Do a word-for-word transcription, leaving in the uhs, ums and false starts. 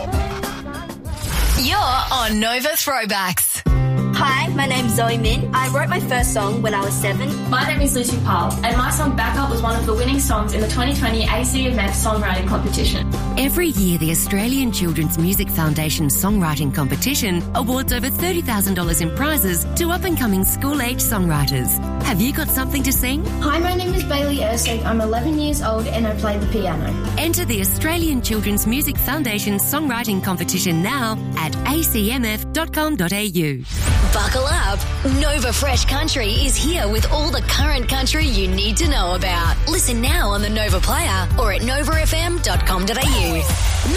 You're on Nova Throwbacks. Hi, my name's Zoe Min. I wrote my first song when I was seven. My name is Lucy Powell, and my song Back Up was one of the winning songs in the twenty twenty A C M F Songwriting Competition. Every year, the Australian Children's Music Foundation Songwriting Competition awards over thirty thousand dollars in prizes to up-and-coming school-age songwriters. Have you got something to sing? Hi, my name is Bailey Ersig. I'm eleven years old and I play the piano. Enter the Australian Children's Music Foundation Songwriting Competition now at a c m f dot com dot a u. Buckle up. Nova Fresh Country is here with all the current country you need to know about. Listen now on the Nova Player or at nova f m dot com dot a u.